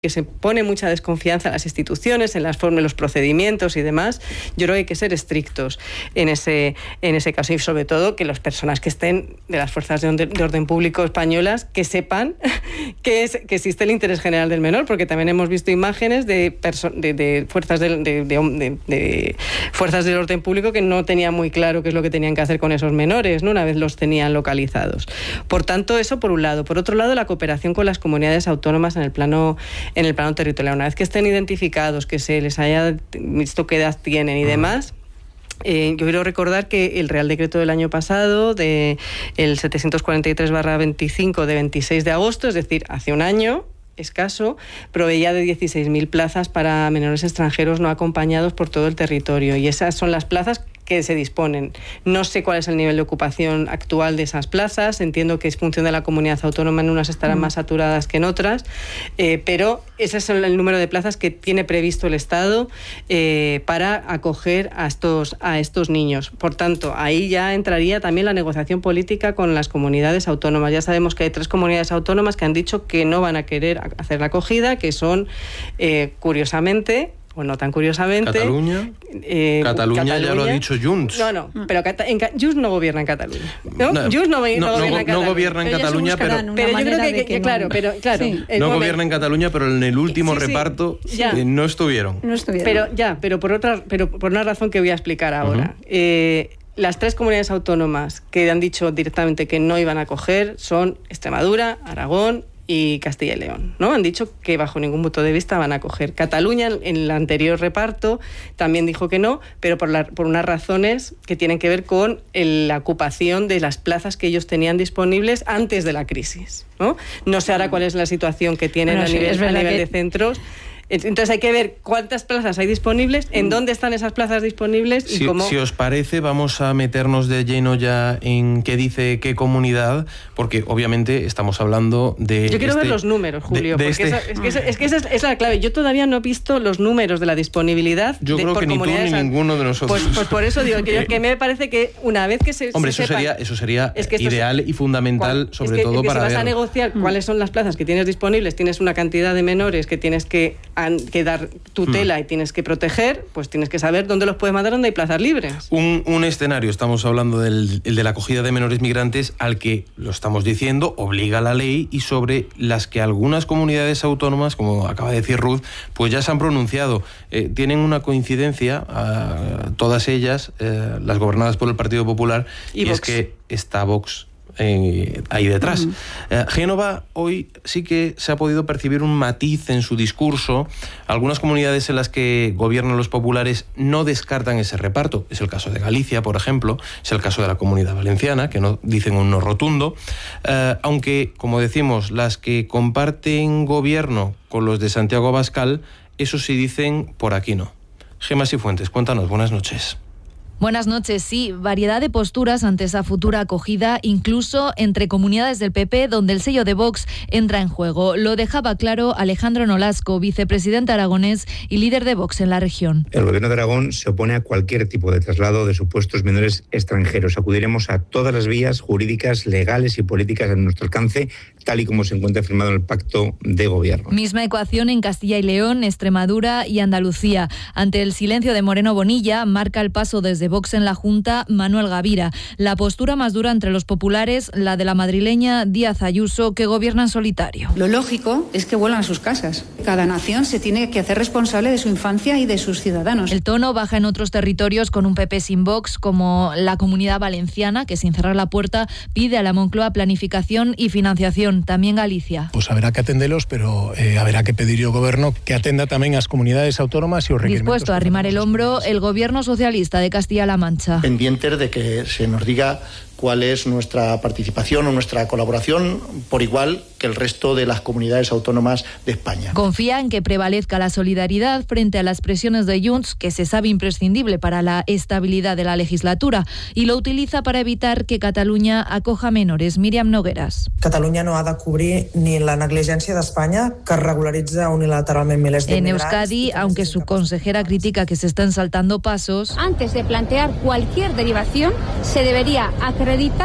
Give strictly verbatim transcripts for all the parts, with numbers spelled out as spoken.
que se pone mucha desconfianza en las instituciones, en las formas, en los procedimientos y demás. Yo creo que hay que ser estrictos en ese, en ese caso, y sobre todo que las personas que estén de las fuerzas de orden, de orden público españolas que sepan que, es, que existe el interés general del menor, porque también hemos visto imágenes de, perso- de, de, fuerzas de, de, de, de, de fuerzas del orden público que no tenían muy claro qué es lo que tenían que hacer con esos menores, ¿no? Una vez los tenían localizados. Por tanto, eso por un lado. Por otro lado, la cooperación con las comunidades autónomas en el plano en el plano territorial. Una vez que estén identificados, que se les haya visto qué edad tienen y demás, eh, yo quiero recordar que el Real Decreto del año pasado, de el setecientos cuarenta y tres barra veinticinco de veintiséis de agosto, es decir, hace un año escaso, proveía de dieciséis mil plazas para menores extranjeros no acompañados por todo el territorio, y esas son las plazas que se disponen. No sé cuál es el nivel de ocupación actual de esas plazas, entiendo que es función de la comunidad autónoma, en unas estarán más saturadas que en otras, eh, pero ese es el número de plazas que tiene previsto el Estado eh, para acoger a estos, a estos niños. Por tanto, ahí ya entraría también la negociación política con las comunidades autónomas. Ya sabemos que hay tres comunidades autónomas que han dicho que no van a querer hacer la acogida, que son, eh, curiosamente, o no tan curiosamente... Cataluña. Eh, Cataluña, Cataluña ya lo ha dicho Junts. No, no, pero Cata- en, Junts no gobierna en Cataluña. ¿No? No, Junts no, no, no, no gobierna no, en Cataluña. No gobierna en pero Cataluña, pero... Pero yo creo que, que, que no. claro, pero claro... Sí. No momento, gobierna en Cataluña, pero en el último sí, sí, reparto ya. eh, no estuvieron. No estuvieron. Pero ya, pero por otra, pero por una razón que voy a explicar ahora. Uh-huh. Eh, las tres comunidades autónomas que han dicho directamente que no iban a acoger son Extremadura, Aragón y Castilla y León, ¿no? Han dicho que bajo ningún punto de vista van a acoger. Cataluña, en el anterior reparto, también dijo que no, pero por, la, por unas razones que tienen que ver con el, la ocupación de las plazas que ellos tenían disponibles antes de la crisis, ¿no? No sé ahora cuál es la situación que tienen bueno, a, sí, nivel, a nivel que... de centros. Entonces hay que ver cuántas plazas hay disponibles, en dónde están esas plazas disponibles y si, cómo... Si os parece, vamos a meternos de lleno ya en qué dice qué comunidad, porque obviamente estamos hablando de... Yo quiero este, ver los números, Julio, de, de porque este... esa, es que, esa, es, que esa es, es la clave. Yo todavía no he visto los números de la disponibilidad. Yo de, creo por que ni tú ni ninguno de nosotros. Pues, pues por eso digo que, yo, que me parece que una vez que se Hombre, se eso, sepa, sería, eso sería es que ideal es, y fundamental, cual, sobre es que, todo es que para si vas ver... a negociar mm. cuáles son las plazas que tienes disponibles, tienes una cantidad de menores que tienes que, an, que dar tutela mm. y tienes que proteger, pues tienes que saber dónde los puedes mandar, dónde hay plazas libres. Un, un escenario, estamos hablando del el de la acogida de menores migrantes, al que, lo estamos diciendo, obliga la ley y sobre las que algunas comunidades autónomas, como acaba de decir Ruth, pues ya se han pronunciado. Eh, tienen una coincidencia, uh, todas ellas, eh, las gobernadas por el Partido Popular, y, y es que está Vox Eh, ahí detrás. Uh-huh. eh, Génova hoy sí que se ha podido percibir un matiz en su discurso. Algunas comunidades en las que gobiernan los populares no descartan ese reparto. Es el caso de Galicia, por ejemplo, es el caso de la Comunidad Valenciana, que no dicen un no rotundo, eh, aunque, como decimos, las que comparten gobierno con los de Santiago Abascal, eso sí dicen por aquí no. Gemma Cifuentes, cuéntanos, buenas noches. Buenas noches. Sí, variedad de posturas ante esa futura acogida, incluso entre comunidades del P P, donde el sello de Vox entra en juego. Lo dejaba claro Alejandro Nolasco, vicepresidente aragonés y líder de Vox en la región. El Gobierno de Aragón se opone a cualquier tipo de traslado de supuestos menores extranjeros. Acudiremos a todas las vías jurídicas, legales y políticas a nuestro alcance, tal y como se encuentra firmado en el Pacto de Gobierno. Misma ecuación en Castilla y León, Extremadura y Andalucía. Ante el silencio de Moreno Bonilla, marca el paso desde Vox en la Junta Manuel Gavira. La postura más dura entre los populares, la de la madrileña Díaz Ayuso, que gobierna en solitario. Lo lógico es que vuelvan a sus casas. Cada nación se tiene que hacer responsable de su infancia y de sus ciudadanos. El tono baja en otros territorios con un P P sin Vox, como la Comunidad Valenciana, que sin cerrar la puerta pide a la Moncloa planificación y financiación. También Galicia. Pues habrá que atendelos, pero eh, habrá que pedir ao goberno que atenda tamén as comunidades autónomas e os requerimentos. Dispuesto a arrimar el hombro el gobierno socialista de Castilla-La Mancha. Pendientes de que se nos diga cuál es nuestra participación o nuestra colaboración por igual que el resto de las comunidades autónomas de España. Confía en que prevalezca la solidaridad frente a las presiones de Junts, que se sabe imprescindible para la estabilidad de la legislatura, y lo utiliza para evitar que Cataluña acoja menores. Míriam Nogueras. Catalunya no ha de cobrir ni la negligència d'Espanya, que regularitza unilateralment milers de En migrants. Euskadi, aunque su consejera critica que se están saltando pasos, antes de plantear cualquier derivación, se debería acreditar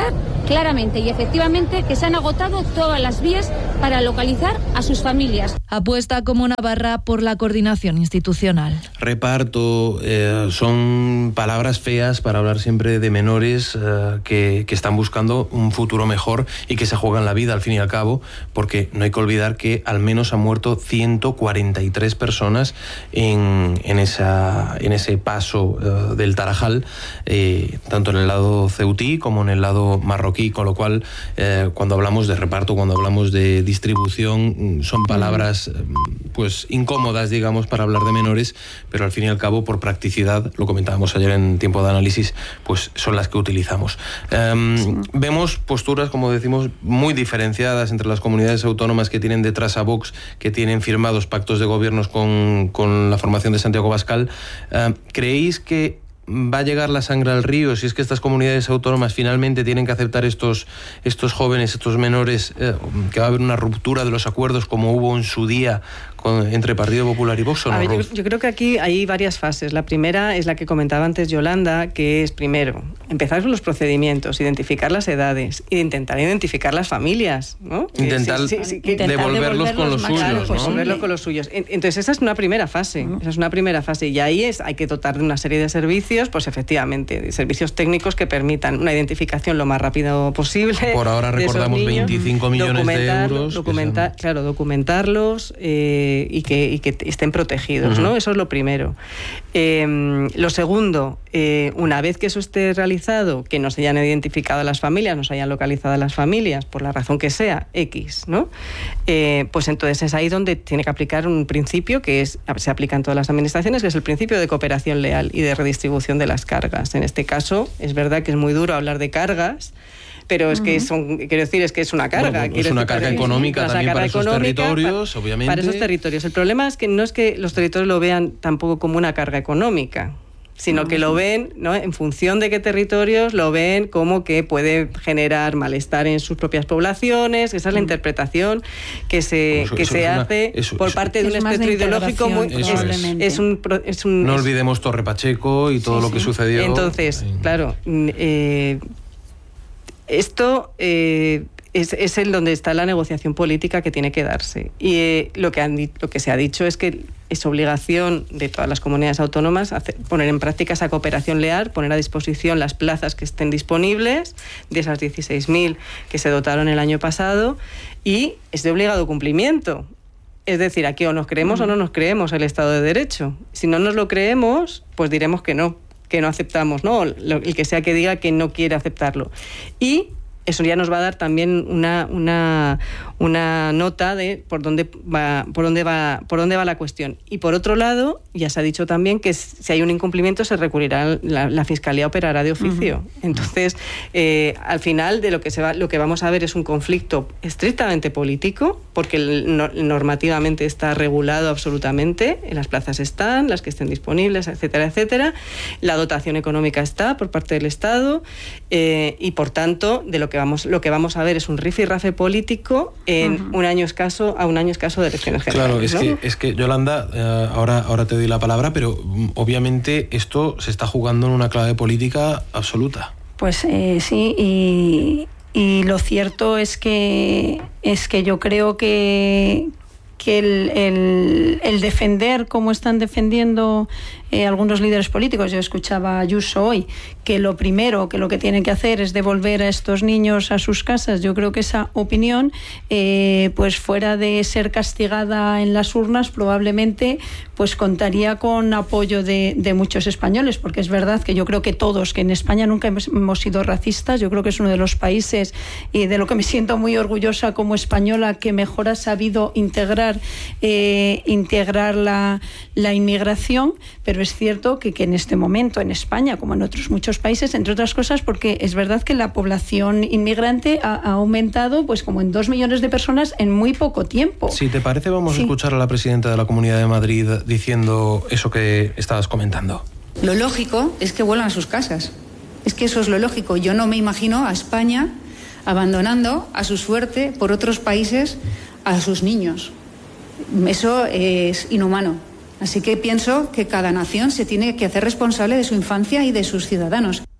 claramente y efectivamente que se han agotado todas las vías para localizar a sus familias. Apuesta como Navarra por la coordinación institucional. Reparto, eh, son palabras feas para hablar siempre de menores eh, que, que están buscando un futuro mejor y que se juegan la vida al fin y al cabo, porque no hay que olvidar que al menos han muerto ciento cuarenta y tres personas en, en, esa, en ese paso eh, del Tarajal, eh, tanto en el lado ceutí como en el lado marroquí, con lo cual eh, cuando hablamos de reparto, cuando hablamos de distribución, son palabras pues incómodas, digamos, para hablar de menores, pero al fin y al cabo, por practicidad, lo comentábamos ayer en tiempo de análisis, pues son las que utilizamos. Um, sí. Vemos posturas, como decimos, muy diferenciadas entre las comunidades autónomas que tienen detrás a Vox, que tienen firmados pactos de gobiernos con, con la formación de Santiago Abascal. Uh, ¿Creéis que va a llegar la sangre al río si es que estas comunidades autónomas finalmente tienen que aceptar estos, estos jóvenes, estos menores, eh, que va a haber una ruptura de los acuerdos como hubo en su día con, entre Partido Popular y Vox? ¿O no, a ver, yo, yo creo que aquí hay varias fases. La primera es la que comentaba antes Yolanda, que es primero empezar con los procedimientos, identificar las edades e intentar identificar las familias, ¿no? Intentar, sí, sí, sí, que, devolverlos, devolverlos con los suyos, claro, ¿no? pues devolverlos con los suyos. Entonces esa es una primera fase, uh-huh. esa es una primera fase y ahí es hay que dotar de una serie de servicios, pues efectivamente, de servicios técnicos que permitan una identificación lo más rápido posible. Por ahora recordamos niños, veinticinco millones de euros. Documentar, sean... Claro, documentarlos eh, y, que, y que estén protegidos, uh-huh. ¿no? Eso es lo primero. Eh, lo segundo, eh, una vez que eso esté realizado, que nos hayan identificado a las familias, nos hayan localizado a las familias, por la razón que sea, X, ¿no? Eh, pues entonces es ahí donde tiene que aplicar un principio que es, se aplica en todas las administraciones, que es el principio de cooperación leal y de redistribución de las cargas. En este caso, es verdad que es muy duro hablar de cargas, pero es uh-huh. que son, quiero decir, es que es una carga. Bueno, es una carga económica es, también para esos territorios, para, obviamente. Para esos territorios. El problema es que no es que los territorios lo vean tampoco como una carga económica, sino uh-huh. que lo ven, ¿no? En función de qué territorios, lo ven como que puede generar malestar en sus propias poblaciones. Esa es la interpretación que se, eso, que eso se es hace una, eso, por eso, parte de un espectro ideológico muy... Es, es, un, es un... No es, olvidemos Torre Pacheco y todo sí, lo que sí. sucedió. Entonces, sí. claro, eh, esto... Eh, Es, es el donde está la negociación política que tiene que darse. Y eh, lo, que han, lo que se ha dicho es que es obligación de todas las comunidades autónomas hacer, poner en práctica esa cooperación leal, poner a disposición las plazas que estén disponibles, de esas dieciséis mil que se dotaron el año pasado, y es de obligado cumplimiento. Es decir, aquí o nos creemos mm. o no nos creemos el Estado de Derecho. Si no nos lo creemos, pues diremos que no, que no aceptamos, ¿no? El que sea que diga que no quiere aceptarlo. Y eso ya nos va a dar también una, una, una nota de por dónde va, por dónde va, por dónde va la cuestión. Y por otro lado, ya se ha dicho también que si hay un incumplimiento se recurrirá, la, la Fiscalía operará de oficio. Uh-huh. Entonces, eh, al final de lo que se va, lo que vamos a ver es un conflicto estrictamente político, porque el, no, normativamente está regulado absolutamente, las plazas están, las que estén disponibles, etcétera, etcétera. La dotación económica está por parte del Estado eh, y por tanto de lo que vamos lo que vamos a ver es un rifirrafe político en uh-huh. un año escaso a un año escaso de elecciones generales. Claro, es ¿no? que es que Yolanda, eh, ahora ahora te doy la palabra, pero obviamente esto se está jugando en una clave política absoluta. Pues eh, sí, y, y lo cierto es que es que yo creo que que el, el, el defender como están defendiendo eh, algunos líderes políticos, yo escuchaba a Ayuso hoy, que lo primero, que lo que tienen que hacer es devolver a estos niños a sus casas. Yo creo que esa opinión, eh, pues fuera de ser castigada en las urnas, probablemente pues contaría con apoyo de, de muchos españoles, porque es verdad que yo creo que todos, que en España nunca hemos, hemos sido racistas, yo creo que es uno de los países y de lo que me siento muy orgullosa como española, que mejor ha sabido integrar eh, integrar la, la inmigración, pero es cierto que, que en este momento en España, como en otros muchos países, entre otras cosas porque es verdad que la población inmigrante ha, ha aumentado pues como en dos millones de personas en muy poco tiempo. Si te parece, vamos sí. a escuchar a la presidenta de la Comunidad de Madrid diciendo eso que estabas comentando. Lo lógico es que vuelvan a sus casas. Es que eso es lo lógico. Yo no me imagino a España abandonando a su suerte por otros países a sus niños. Eso es inhumano. Así que pienso que cada nación se tiene que hacer responsable de su infancia y de sus ciudadanos.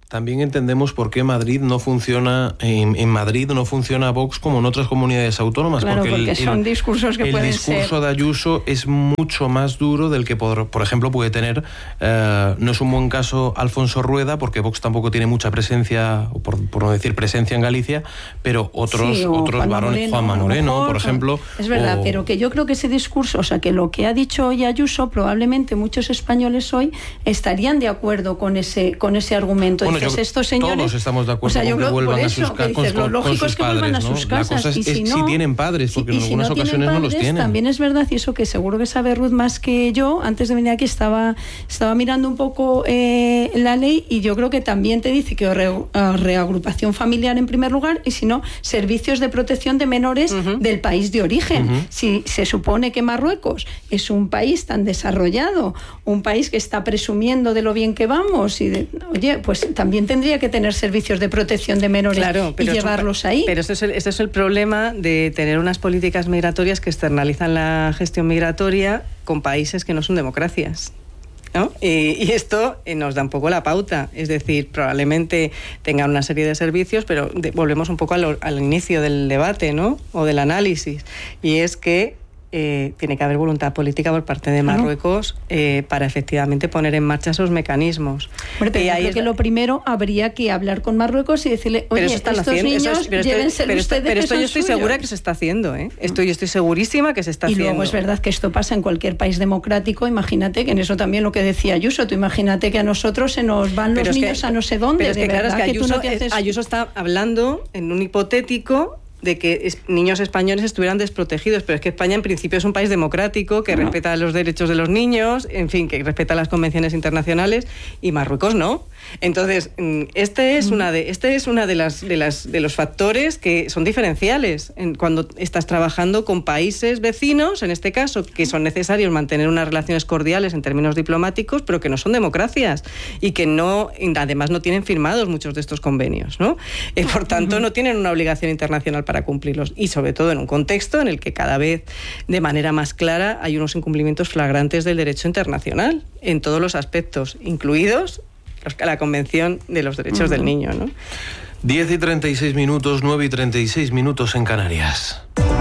también entendemos por qué Madrid no funciona, en, en Madrid no funciona Vox como en otras comunidades autónomas. Claro, porque, porque el, son el, discursos que el pueden discurso ser... de Ayuso es mucho más duro del que, por, por ejemplo, puede tener, eh, no es un buen caso Alfonso Rueda, porque Vox tampoco tiene mucha presencia, por, por no decir presencia en Galicia, pero otros, sí, otros Juanma varones, Moreno, Juanma Moreno, mejor, por ejemplo. Es verdad, o... pero que yo creo que ese discurso, o sea, que lo que ha dicho hoy Ayuso, probablemente muchos españoles hoy estarían de acuerdo con ese, con ese argumento. Bueno, Dices, yo, estos señores... Todos estamos de acuerdo, o sea, con que vuelvan eso, a sus casas. Lo lógico es que padres, vuelvan a ¿no? sus casas. La cosa es, y si, es no, si tienen padres, porque en algunas si no ocasiones padres, no los tienen. También es verdad, y eso que seguro que sabe Ruth más que yo, antes de venir aquí estaba, estaba mirando un poco eh, la ley, y yo creo que también te dice que re, reagrupación familiar en primer lugar, y si no, servicios de protección de menores uh-huh. del país de origen. Uh-huh. Si se supone que Marruecos es un país tan desarrollado, un país que está presumiendo de lo bien que vamos, y de, oye, pues también tendría que tener servicios de protección de menores, claro, y llevarlos ahí. Pero ese es, el, ese es el problema de tener unas políticas migratorias que externalizan la gestión migratoria con países que no son democracias, ¿no? Y, y esto nos da un poco la pauta, es decir, probablemente tengan una serie de servicios, pero de, volvemos un poco al, al inicio del debate, ¿no? O del análisis, y es que Eh, tiene que haber voluntad política por parte de Marruecos eh, para efectivamente poner en marcha esos mecanismos. Bueno, pero eh, yo ahí creo es... que lo primero habría que hablar con Marruecos y decirle, oye, estos haciendo, niños, es, pero llévense pero ustedes Pero que esto son yo estoy suyos. segura que se está haciendo, ¿eh? Esto yo estoy segurísima que se está y haciendo. Y luego es verdad que esto pasa en cualquier país democrático, imagínate, que en eso también lo que decía Ayuso, tú imagínate que a nosotros se nos van los niños que, a no sé dónde. Pero es que claro, es que Ayuso, que haces... Ayuso está hablando en un hipotético de que es, niños españoles estuvieran desprotegidos, pero es que España en principio es un país democrático que no. respeta los derechos de los niños, en fin, que respeta las convenciones internacionales, y Marruecos no. Entonces, este es una de este es una de las de las de los factores que son diferenciales en cuando estás trabajando con países vecinos, en este caso, que son necesarios mantener unas relaciones cordiales en términos diplomáticos, pero que no son democracias y que no, además no tienen firmados muchos de estos convenios, ¿no? Eh, por tanto, no tienen una obligación internacional para cumplirlos, y sobre todo en un contexto en el que cada vez de manera más clara hay unos incumplimientos flagrantes del derecho internacional en todos los aspectos, incluidos la Convención de los Derechos uh-huh. del Niño, ¿no? diez y treinta y seis minutos, nueve y treinta y seis minutos en Canarias.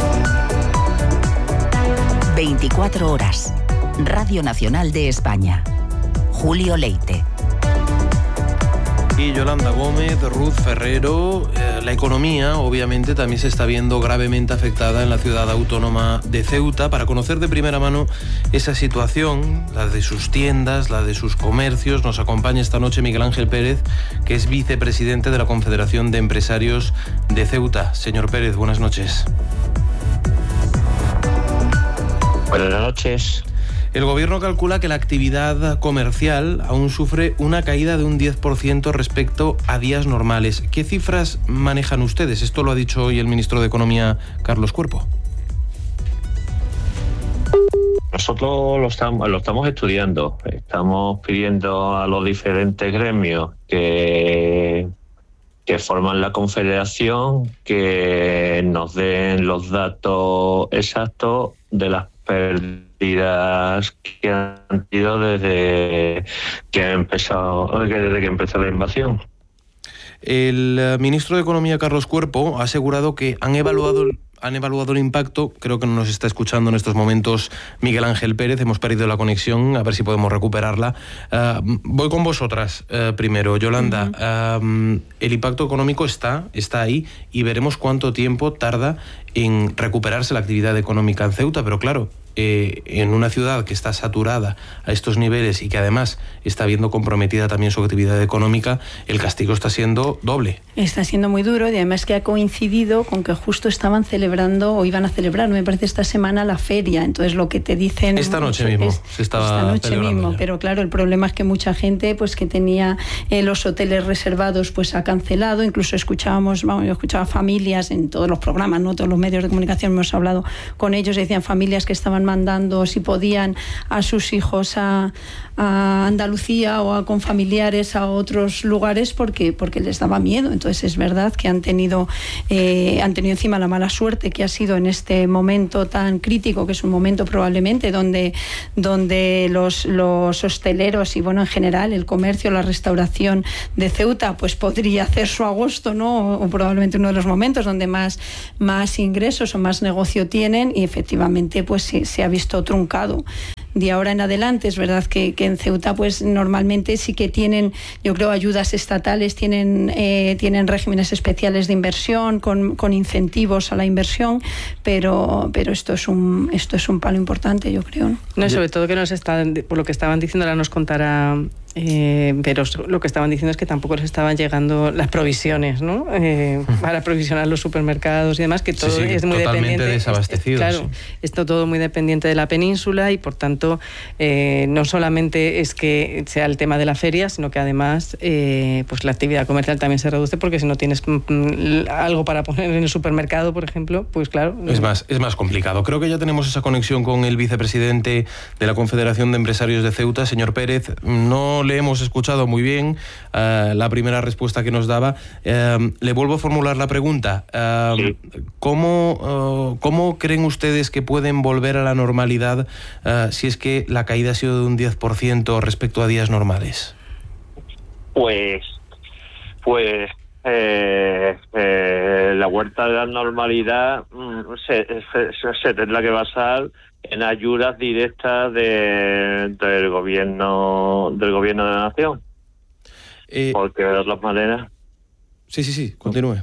veinticuatro horas. Radio Nacional de España. Julio Leite. Y Yolanda Gómez, Ruth Ferrero, eh, la economía obviamente también se está viendo gravemente afectada en la ciudad autónoma de Ceuta. Para conocer de primera mano esa situación, la de sus tiendas, la de sus comercios, nos acompaña esta noche Miguel Ángel Pérez, que es vicepresidente de la Confederación de Empresarios de Ceuta. Señor Pérez, buenas noches. Buenas noches. El gobierno calcula que la actividad comercial aún sufre una caída de un diez por ciento respecto a días normales. ¿Qué cifras manejan ustedes? Esto lo ha dicho hoy el ministro de Economía, Carlos Cuerpo. Nosotros lo estamos, lo estamos estudiando. Estamos pidiendo a los diferentes gremios que, que forman la confederación que nos den los datos exactos de las pérdidas que han tenido desde que ha empezado, desde que empezó la invasión. El ministro de Economía, Carlos Cuerpo, ha asegurado que han evaluado han evaluado el impacto. Creo que no nos está escuchando en estos momentos Miguel Ángel Pérez, hemos perdido la conexión, a ver si podemos recuperarla. Uh, voy con vosotras uh, primero, Yolanda. Uh-huh. Uh, el impacto económico está, está ahí, y veremos cuánto tiempo tarda en recuperarse la actividad económica en Ceuta, pero claro, eh, en una ciudad que está saturada a estos niveles y que además está viendo comprometida también su actividad económica, el castigo está siendo doble. Está siendo muy duro, y además que ha coincidido con que justo estaban celebrando, o iban a celebrar, me parece, esta semana la feria. Entonces lo que te dicen... Esta noche mismo es, se estaba Esta noche mismo, ya. Pero claro, el problema es que mucha gente pues que tenía eh, los hoteles reservados pues ha cancelado. Incluso escuchábamos, vamos, yo escuchaba familias en todos los programas, no todos los medios de comunicación, hemos hablado con ellos, decían familias que estaban mandando, si podían, a sus hijos a, a Andalucía o a, con familiares a otros lugares porque, porque les daba miedo. Entonces es verdad que han tenido, eh, han tenido encima la mala suerte que ha sido en este momento tan crítico, que es un momento probablemente donde, donde los, los hosteleros y bueno, en general el comercio, la restauración de Ceuta pues podría hacer su agosto, ¿no? O, o probablemente uno de los momentos donde más, más ingresos o más negocio tienen, y efectivamente pues se, se ha visto truncado. De ahora en adelante es verdad que, que en Ceuta pues normalmente sí que tienen, yo creo, ayudas estatales, tienen, eh, tienen regímenes especiales de inversión con, con incentivos a la inversión, pero, pero esto es un esto es un palo importante, yo creo, ¿no? No, sobre todo que nos están, por lo que estaban diciendo, ahora nos contará, eh, pero lo que estaban diciendo es que tampoco les estaban llegando las provisiones, ¿no? Eh, para provisionar los supermercados y demás, que todo sí, sí, es muy totalmente dependiente. desabastecido. Claro, sí. Esto todo muy dependiente de la península y por tanto eh, no solamente es que sea el tema de la feria, sino que además eh, pues la actividad comercial también se reduce, porque si no tienes mm, algo para poner en el supermercado, por ejemplo, pues claro. Es más, es más complicado. Creo que ya tenemos esa conexión con el vicepresidente de la Confederación de Empresarios de Ceuta, señor Pérez. No le hemos escuchado muy bien uh, la primera respuesta que nos daba. Uh, le vuelvo a formular la pregunta. Uh, sí. ¿cómo, uh, ¿Cómo creen ustedes que pueden volver a la normalidad uh, si es que la caída ha sido de un diez por ciento respecto a días normales? Pues, pues eh, eh, la vuelta de la normalidad mm, se, se, se tendrá que basar en ayudas directas de, del gobierno del gobierno de la nación, eh, porque de otras maneras. Sí, sí, sí. Continúe.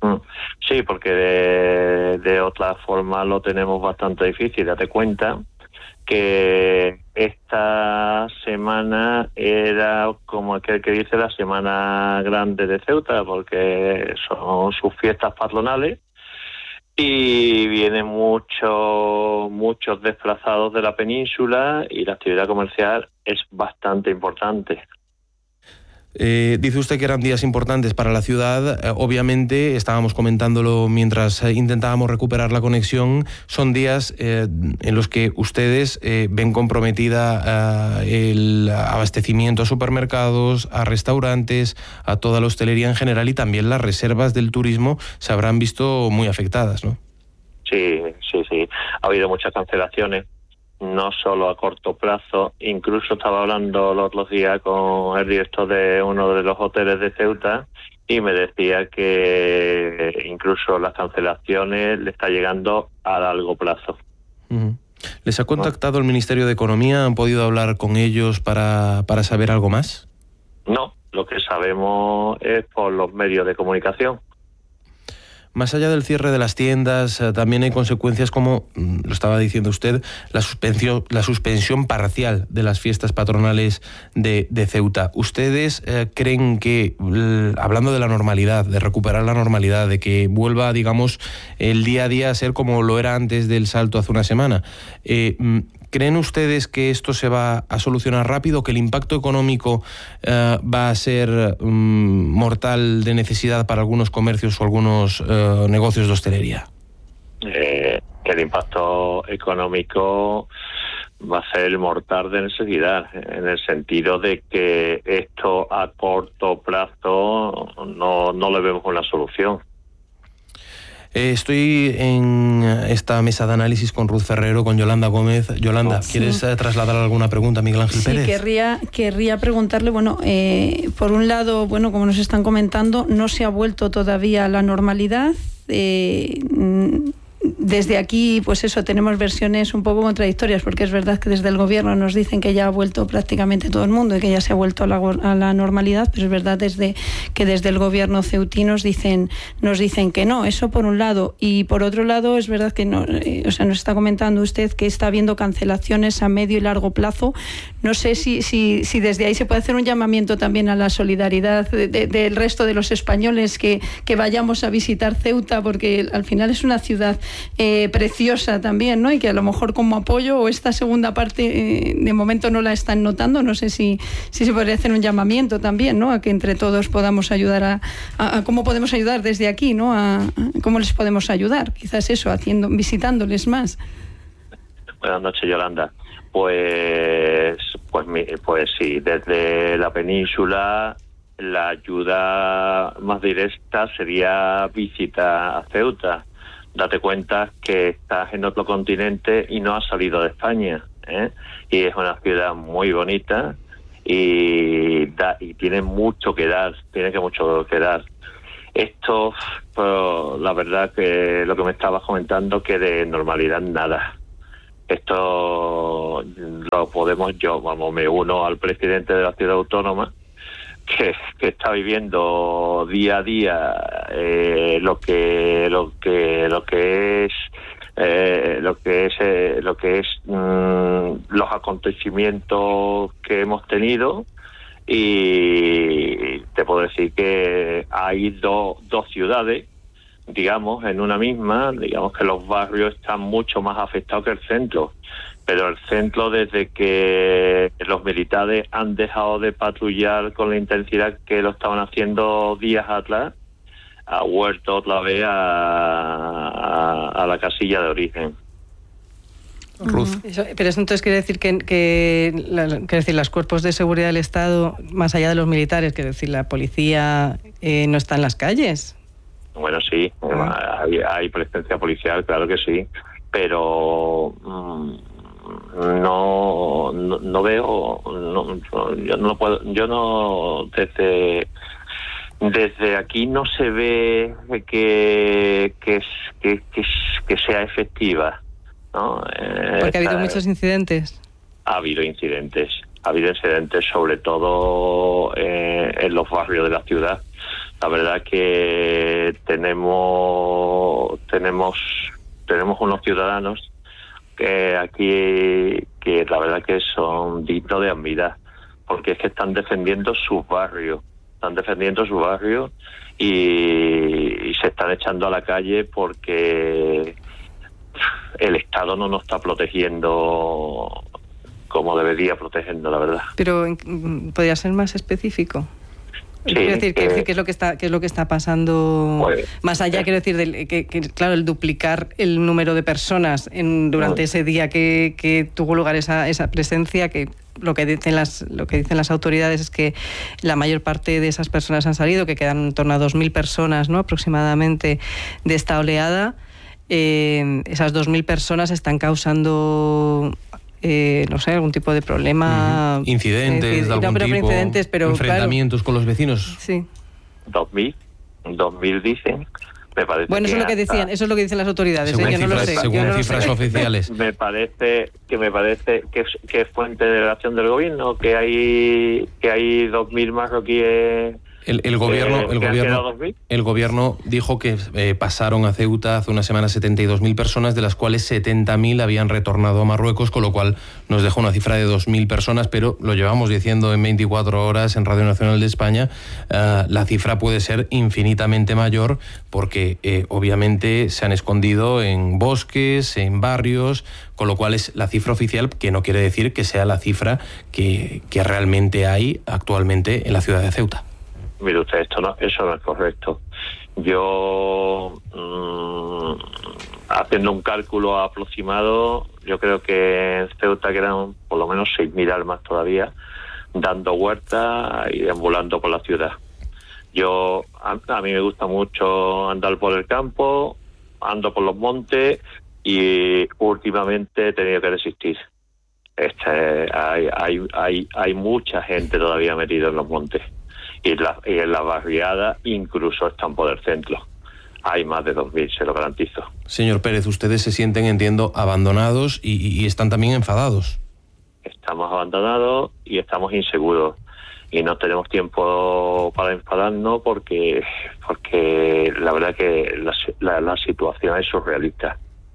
Sí, porque de, de otra forma lo tenemos bastante difícil. Date cuenta que esta semana era como aquel que dice la semana grande de Ceuta, porque son sus fiestas patronales y vienen muchos muchos desplazados de la península y la actividad comercial es bastante importante. Eh, dice usted que eran días importantes para la ciudad. Eh, obviamente, estábamos comentándolo mientras eh, intentábamos recuperar la conexión, son días eh, en los que ustedes eh, ven comprometida eh, el abastecimiento a supermercados, a restaurantes, a toda la hostelería en general, y también las reservas del turismo se habrán visto muy afectadas, ¿no? Sí, sí, sí. Ha habido muchas cancelaciones, no solo a corto plazo. Incluso estaba hablando los otros días con el director de uno de los hoteles de Ceuta y me decía que incluso las cancelaciones le está llegando a largo plazo. Uh-huh. ¿Les ha contactado el Ministerio de Economía? ¿Han podido hablar con ellos para, para saber algo más? No, lo que sabemos es por los medios de comunicación. Más allá del cierre de las tiendas, eh, también hay consecuencias como, lo estaba diciendo usted, la suspensión, la suspensión parcial de las fiestas patronales de, de Ceuta. ¿Ustedes eh, creen que, eh, hablando de la normalidad, de recuperar la normalidad, de que vuelva, digamos, el día a día a ser como lo era antes del salto hace una semana, eh, ¿creen ustedes que esto se va a solucionar rápido, que el impacto económico eh, va a ser um, mortal de necesidad para algunos comercios o algunos eh, negocios de hostelería? Eh, que el impacto económico va a ser mortal de necesidad, en el sentido de que esto a corto plazo no, no le vemos una solución. Eh, estoy en esta mesa de análisis con Ruth Ferrero, con Yolanda Gómez. Yolanda, sí. ¿Quieres eh, trasladar alguna pregunta a Miguel Ángel sí, Pérez? Sí, querría, querría preguntarle, bueno, eh, por un lado, bueno, como nos están comentando, no se ha vuelto todavía a la normalidad. Eh, Desde aquí, pues eso, tenemos versiones un poco contradictorias, porque es verdad que desde el gobierno nos dicen que ya ha vuelto prácticamente todo el mundo y que ya se ha vuelto a la, a la normalidad, pero es verdad desde que desde el gobierno ceutí nos dicen, nos dicen que no. Eso por un lado. Y por otro lado, es verdad que no, eh, o sea, nos está comentando usted que está habiendo cancelaciones a medio y largo plazo. No sé si, si, si desde ahí se puede hacer un llamamiento también a la solidaridad de, de, del resto de los españoles que, que vayamos a visitar Ceuta, porque al final es una ciudad Eh, preciosa también, ¿no? Y que a lo mejor como apoyo, o esta segunda parte eh, de momento no la están notando. No sé si, si se podría hacer un llamamiento también, ¿no? A que entre todos podamos ayudar a, a, a cómo podemos ayudar desde aquí, ¿no? A, a cómo les podemos ayudar, quizás eso, haciendo, visitándoles más. Buenas noches, Yolanda. Pues, pues, pues sí, desde la península la ayuda más directa sería visita a Ceuta. Date cuenta que estás en otro continente y no has salido de España, ¿eh? Y es una ciudad muy bonita y, da, y tiene mucho que dar, tiene que mucho que dar. Esto, pues, la verdad que lo que me estabas comentando, que de normalidad nada. Esto lo podemos, yo, vamos, me uno al presidente de la ciudad autónoma, que, que está viviendo día a día eh, lo que lo que lo que es eh, lo que es eh, lo que es mmm, los acontecimientos que hemos tenido, y te puedo decir que hay do, dos ciudades, digamos, en una misma. Digamos que los barrios están mucho más afectados que el centro, pero el centro, desde que los militares han dejado de patrullar con la intensidad que lo estaban haciendo días atrás, ha vuelto otra vez a, a, a la casilla de origen. Ruth. Eso, pero eso entonces quiere decir que, que, la, quiere decir, los cuerpos de seguridad del Estado, más allá de los militares, quiere decir, la policía eh, no está en las calles. Bueno, sí, ah. hay, hay presencia policial, claro que sí, pero mmm, no, no no veo, no, yo no puedo, yo no desde desde aquí no se ve que que que, que, que sea efectiva, ¿no? Eh, Porque ha habido está, muchos incidentes. Ha habido incidentes, ha habido incidentes sobre todo eh, en los barrios de la ciudad. La verdad que tenemos tenemos tenemos unos ciudadanos que aquí que la verdad que son dignos de admirar, porque es que están defendiendo sus barrios, están defendiendo su barrio y, y se están echando a la calle porque el Estado no nos está protegiendo como debería protegiendo, la verdad. Pero ¿podría ser más específico? Sí, quiero decir, que, eh, ¿qué es lo que está qué es lo que está pasando pues, más allá? Eh, quiero decir, del, que, que claro, el duplicar el número de personas en, durante eh, ese día que, que tuvo lugar esa esa presencia, que lo que dicen las lo que dicen las autoridades es que la mayor parte de esas personas han salido, que quedan en torno a dos mil personas, ¿no?, aproximadamente, de esta oleada. Eh, esas dos mil personas están causando Eh, no sé, algún tipo de problema. Uh-huh. Incidentes, eh, de algún no, pero tipo, incidentes, pero enfrentamientos, claro, con los vecinos. Sí. Dos mil, dos mil dicen. Me parece bueno, eso que es lo que decían, eso es lo que dicen las autoridades. Según ¿eh? Yo cifras, no lo sé. según Yo no cifras lo sé. oficiales. Me parece que me parece que es, que es fuente de la acción del gobierno, que hay que hay dos mil marroquíes. El, el gobierno, eh, el gobierno, el gobierno dijo que eh, pasaron a Ceuta hace una semana setenta y dos mil personas, de las cuales setenta mil habían retornado a Marruecos, con lo cual nos dejó una cifra de dos mil personas, pero lo llevamos diciendo en veinticuatro horas en Radio Nacional de España, uh, la cifra puede ser infinitamente mayor porque eh, obviamente se han escondido en bosques, en barrios, con lo cual es la cifra oficial, que no quiere decir que sea la cifra que, que realmente hay actualmente en la ciudad de Ceuta. Mire usted, esto no, eso no es correcto. Yo, mmm, haciendo un cálculo aproximado, yo creo que en Ceuta quedan por lo menos seis mil almas todavía dando vueltas y deambulando por la ciudad. Yo, a, a mí me gusta mucho andar por el campo, ando por los montes y últimamente he tenido que desistir. Este, hay, hay, hay, hay mucha gente todavía metida en los montes. Y, la, y en la barriada incluso están por el centro. Hay más de dos mil, se lo garantizo. Señor Pérez, ustedes se sienten, entiendo, abandonados y, y están también enfadados. Estamos abandonados y estamos inseguros. Y no tenemos tiempo para enfadarnos porque porque la verdad que la, la, la situación es surrealista.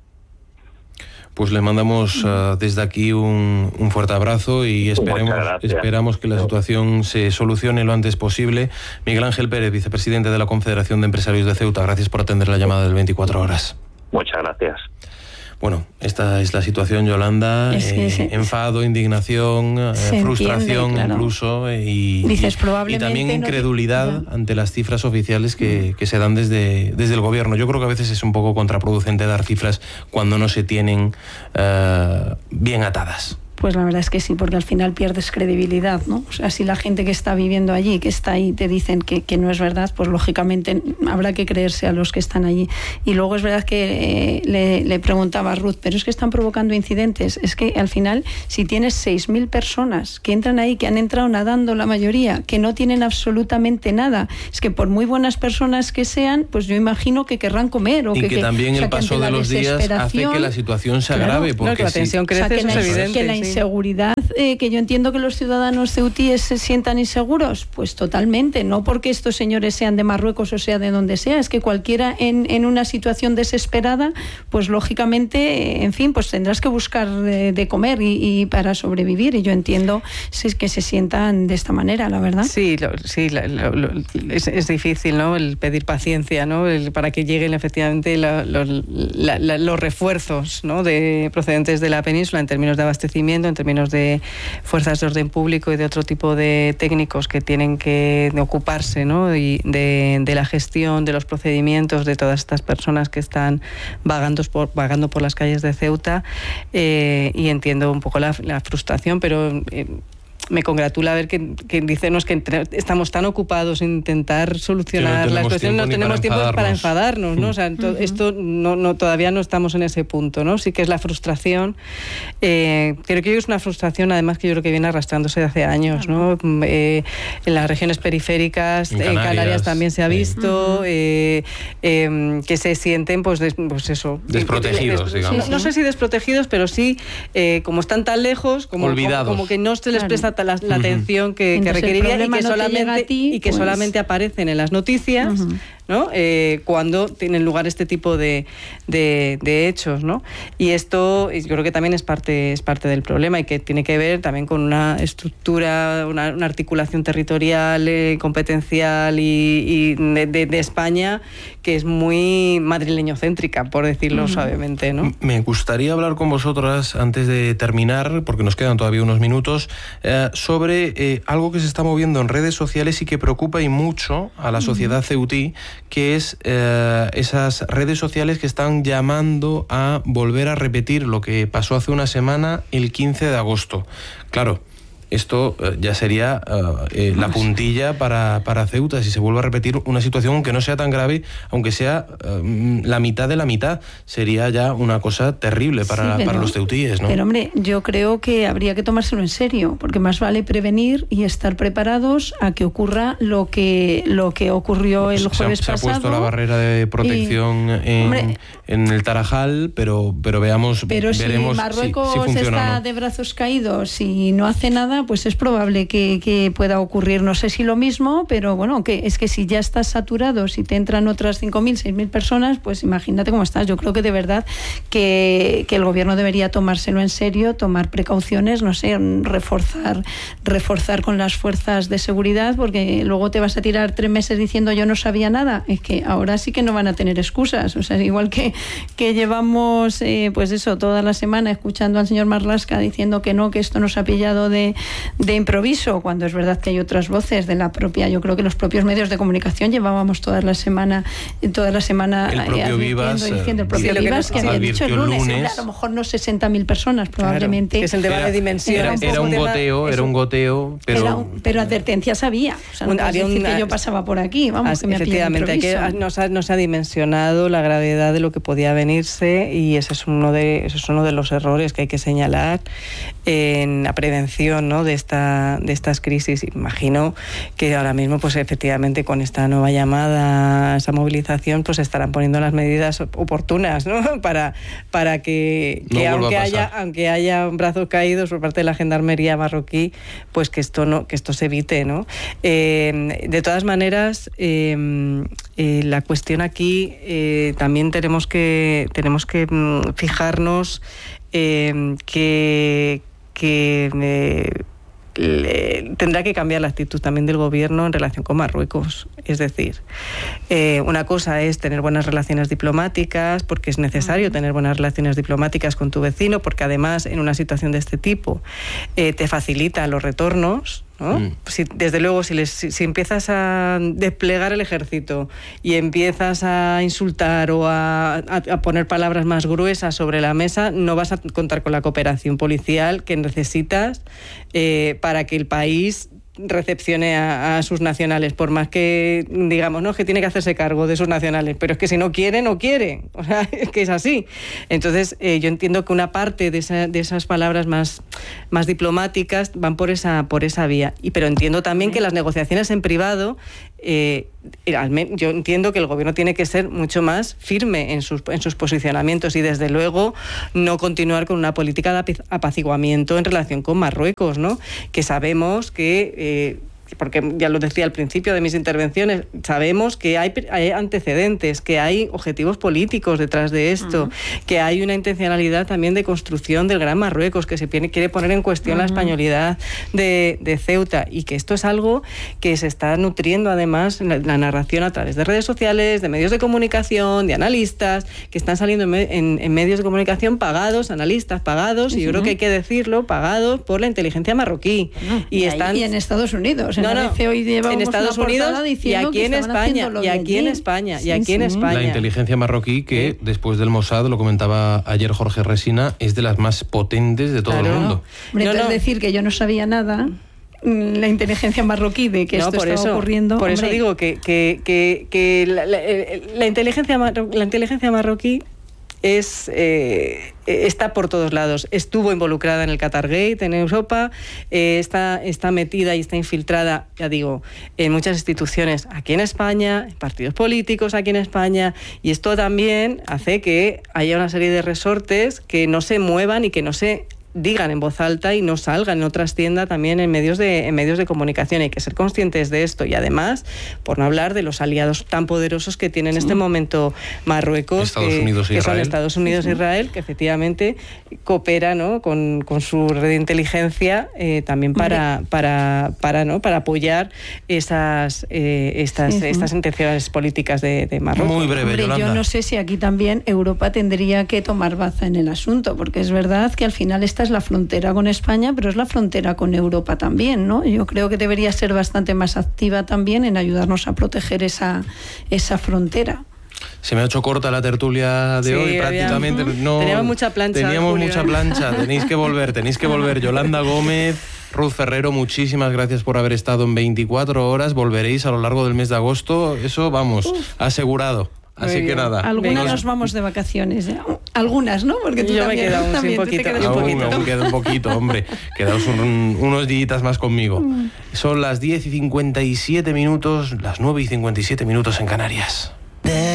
Pues le mandamos uh, desde aquí un, un fuerte abrazo y esperemos, esperamos que la situación se solucione lo antes posible. Miguel Ángel Pérez, vicepresidente de la Confederación de Empresarios de Ceuta, gracias por atender la llamada del veinticuatro horas. Muchas gracias. Bueno, esta es la situación, Yolanda. Es que eh, se, enfado, indignación, eh, frustración entiende, claro. incluso, eh, y, Dices, y, probablemente y también incredulidad no, ante las cifras oficiales que, que se dan desde, desde el gobierno. Yo creo que a veces es un poco contraproducente dar cifras cuando no se tienen uh, bien atadas. Pues la verdad es que sí, porque al final pierdes credibilidad, ¿no? O sea, si la gente que está viviendo allí, que está ahí, te dicen que, que no es verdad, pues lógicamente habrá que creerse a los que están allí. Y luego es verdad que eh, le, le preguntaba a Ruth, pero es que están provocando incidentes. Es que al final, si tienes seis mil personas que entran ahí, que han entrado nadando la mayoría, que no tienen absolutamente nada, es que por muy buenas personas que sean, pues yo imagino que querrán comer. O y que, que también que, o sea, el paso de los días hace que la situación se agrave. Claro, porque no, que la tensión crece, o sea, que eso la, es evidente. Que la inseguridad, eh, que yo entiendo que los ciudadanos ceutíes se sientan inseguros, pues totalmente, no porque estos señores sean de Marruecos o sea de donde sea, es que cualquiera en, en una situación desesperada, pues lógicamente, en fin, pues tendrás que buscar de, de comer y, y para sobrevivir, y yo entiendo si es que se sientan de esta manera, la verdad. Sí, lo, sí lo, lo, lo, es, es difícil, ¿no?, el pedir paciencia, ¿no?, el, para que lleguen efectivamente la, la, la, la, los refuerzos, ¿no?, de, procedentes de la península en términos de abastecimiento, en términos de fuerzas de orden público y de otro tipo de técnicos que tienen que ocuparse, ¿no?, y de, de la gestión, de los procedimientos de todas estas personas que están vagando por, vagando por las calles de Ceuta, eh, y entiendo un poco la, la frustración, pero eh, me congratula ver que, que dicen que entre, estamos tan ocupados en intentar solucionar no las cuestiones, no tenemos tiempo para, para enfadarnos, ¿no? O sea, to, uh-huh. esto no, no, todavía no estamos en ese punto, ¿no? Sí que es la frustración. Eh, creo que es una frustración, además, que yo creo que viene arrastrándose de hace años, ¿no? Eh, en las regiones periféricas, en Canarias, en Canarias también se ha visto, uh-huh. eh, eh, que se sienten, pues, des, pues eso, desprotegidos, des, digamos. No, no sé si desprotegidos, pero sí, eh, como están tan lejos, como, olvidados, como, como que no se les presta la, la atención que, que requeriría y que, no solamente, ti, y que pues... solamente aparecen en las noticias, uh-huh. ¿no? Eh, cuando tienen lugar este tipo de, de, de hechos, ¿no? Y esto yo creo que también es parte, es parte del problema, y que tiene que ver también con una estructura, una, una articulación territorial, eh, competencial y, y de, de, de España que es muy madrileño-céntrica, por decirlo uh-huh. suavemente, ¿no? Me gustaría hablar con vosotras, antes de terminar, porque nos quedan todavía unos minutos, eh, sobre eh, algo que se está moviendo en redes sociales y que preocupa y mucho a la sociedad uh-huh. ceutí, que es eh, esas redes sociales que están llamando a volver a repetir lo que pasó hace una semana, el quince de agosto. Claro, esto eh, ya sería eh, eh, la puntilla para, para Ceuta, si se vuelve a repetir una situación, aunque no sea tan grave, aunque sea eh, la mitad de la mitad, sería ya una cosa terrible para, sí, pero, para los ceutíes, ¿no? Pero hombre, yo creo que habría que tomárselo en serio, porque más vale prevenir y estar preparados a que ocurra lo que, lo que ocurrió el jueves se ha, pasado. Se ha puesto la barrera de protección y, en, hombre, en el Tarajal, pero, pero veamos, pero veremos si Marruecos si, si funciona está o no. de brazos caídos y no hace nada, pues es probable que, que pueda ocurrir, no sé si lo mismo, pero bueno, que es que si ya estás saturado, si te entran otras cinco mil, seis mil personas, pues imagínate cómo estás. Yo creo que de verdad que, que el gobierno debería tomárselo en serio, tomar precauciones, no sé, reforzar, reforzar con las fuerzas de seguridad, porque luego te vas a tirar tres meses diciendo yo no sabía nada. Es que ahora sí que no van a tener excusas. O sea, igual que, que llevamos, eh, pues eso, toda la semana escuchando al señor Marlaska diciendo que no, que esto nos ha pillado de de improviso, cuando es verdad que hay otras voces de la propia, yo creo que los propios medios de comunicación llevábamos toda la semana toda la semana el propio Vivas, diciendo el propio sí, Vivas que, que había dicho el lunes, lunes. A lo mejor no sesenta mil personas probablemente, claro, que es el tema era, de dimensiones, era, era un goteo, era un goteo, pero era un, pero advertencias había, o sea, no había decir una, que yo pasaba por aquí, vamos, que me efectivamente, hay que, no, se ha, no se ha dimensionado la gravedad de lo que podía venirse, y ese es uno de, ese es uno de los errores que hay que señalar en la prevención, ¿no?, de esta de estas crisis. Imagino que ahora mismo, pues efectivamente, con esta nueva llamada, esa movilización, pues estarán poniendo las medidas oportunas, ¿no?, para para que, que no aunque haya aunque haya brazos caídos por parte de la gendarmería marroquí, pues que esto no que esto se evite, ¿no? Eh, de todas maneras, eh, eh, la cuestión aquí eh, también tenemos que tenemos que fijarnos eh, que que eh, le, tendrá que cambiar la actitud también del gobierno en relación con Marruecos. Es decir, eh, una cosa es tener buenas relaciones diplomáticas, porque es necesario tener buenas relaciones diplomáticas con tu vecino, porque además en una situación de este tipo eh, te facilita los retornos, ¿no? Mm. Si, desde luego, si, les, si, si empiezas a desplegar el ejército y empiezas a insultar o a, a, a poner palabras más gruesas sobre la mesa, no vas a contar con la cooperación policial que necesitas eh, para que el país recepcione a, a sus nacionales, por más que digamos, no, es que tiene que hacerse cargo de sus nacionales, pero es que si no quiere, no quiere, o sea, es que es así. Entonces, eh, yo entiendo que una parte de, esa, de esas palabras más, más diplomáticas van por esa, por esa vía, y, pero entiendo también que las negociaciones en privado, eh, yo entiendo que el gobierno tiene que ser mucho más firme en sus, en sus posicionamientos y desde luego no continuar con una política de apaciguamiento en relación con Marruecos, ¿no? Que sabemos que eh, porque ya lo decía al principio de mis intervenciones, sabemos que hay, hay antecedentes, que hay objetivos políticos detrás de esto, uh-huh. que hay una intencionalidad también de construcción del Gran Marruecos, que se quiere poner en cuestión uh-huh. la españolidad de, de Ceuta, y que esto es algo que se está nutriendo además en la, la narración a través de redes sociales, de medios de comunicación, de analistas, que están saliendo en, en, en medios de comunicación pagados, analistas pagados, uh-huh. y yo creo que hay que decirlo, pagados por la inteligencia marroquí. Uh-huh. Y, y, están, y en Estados Unidos. No, no, hoy en Estados Unidos y aquí en España, y aquí en España, y aquí en España. La inteligencia marroquí, que sí. después del Mossad, lo comentaba ayer Jorge Resina, es de las más potentes de todo claro. el mundo. Hombre, no, no. Es decir, que yo no sabía nada, la inteligencia marroquí, de que no, esto por estaba eso, ocurriendo. Por hombre. eso digo que, que, que, que la, la, la, inteligencia, la inteligencia marroquí es eh, está por todos lados. Estuvo involucrada en el Qatargate en Europa, eh, está, está metida y está infiltrada, ya digo, en muchas instituciones aquí en España, en partidos políticos aquí en España, y esto también hace que haya una serie de resortes que no se muevan y que no se digan en voz alta y no salgan en otras tiendas también en medios de en medios de comunicación. Hay que ser conscientes de esto, y además, por no hablar de los aliados tan poderosos que tiene en este momento Marruecos, Estados que, Unidos que son Estados Unidos e Israel, que efectivamente coopera, ¿no?, con, con su red de inteligencia eh, también para para para no para apoyar esas eh, estas sí, sí. estas intenciones políticas de, de Marruecos. Muy breve, Hombre, Yolanda. Yo no sé si aquí también Europa tendría que tomar baza en el asunto, porque es verdad que al final esta es la frontera con España, pero es la frontera con Europa también, ¿no? Yo creo que debería ser bastante más activa también en ayudarnos a proteger esa, esa frontera. Se me ha hecho corta la tertulia de sí, hoy, prácticamente. Había, no, teníamos mucha plancha. Teníamos Julio, mucha ¿eh? plancha, tenéis que volver, tenéis que volver. Yolanda Gómez, Ruth Ferrero, muchísimas gracias por haber estado en veinticuatro horas. Volveréis a lo largo del mes de agosto, eso vamos, Uf. asegurado. Así Muy que bien. nada. Algunas nos vamos de vacaciones. ¿eh? Algunas, ¿no? Porque tú Yo también, me he quedado un, también, un poquito. un aún, poquito. aún queda un poquito, hombre. Quedaos un, unos días más conmigo. Mm. Son las diez y cincuenta y siete minutos, las nueve y cincuenta y siete minutos en Canarias.